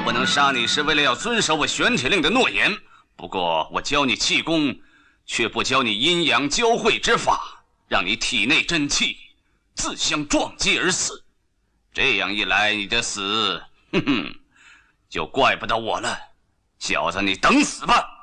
不能杀你是为了要遵守我玄铁令的诺言。不过我教你气功，却不教你阴阳交汇之法，让你体内真气自相撞击而死。这样一来，你的死，就怪不得我了。小子，你等死吧！